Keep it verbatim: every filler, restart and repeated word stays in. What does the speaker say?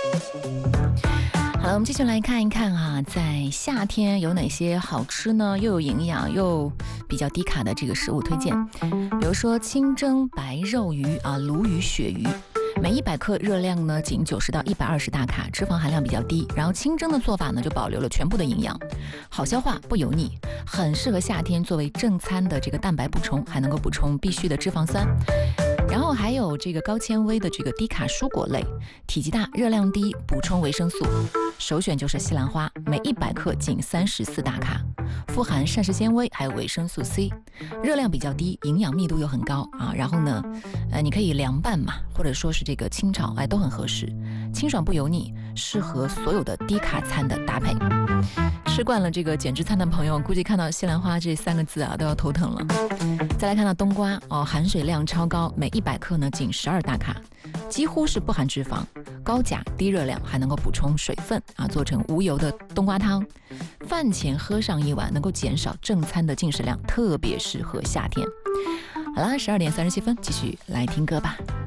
好了，我们继续来看一看啊，在夏天有哪些好吃呢？又有营养又比较低卡的这个食物推荐，比如说清蒸白肉鱼啊，鲈鱼、鳕鱼。每一百克热量呢仅九十到一百二十大卡，脂肪含量比较低。然后清蒸的做法呢就保留了全部的营养，好消化不油腻，很适合夏天作为正餐的这个蛋白补充，还能够补充必需的脂肪酸。然后还有这个高纤维的这个低卡蔬果类，体积大，热量低，补充维生素。首选就是西兰花，每一百克仅三十四大卡，富含膳食纤维还有维生素 C， 热量比较低，营养密度又很高啊。然后呢，呃，你可以凉拌嘛，或者说是这个清炒，哎，都很合适，清爽不油腻，适合所有的低卡餐的搭配。吃惯了这个减脂餐的朋友，估计看到西兰花这三个字啊都要头疼了。再来看到冬瓜哦，含水量超高，每一百克呢仅十二大卡，几乎是不含脂肪，高钾低热量，还能够补充水分啊，做成无油的冬瓜汤，饭前喝上一碗，能够减少正餐的进食量，特别适合夏天。好啦，十二点三十七分，继续来听歌吧。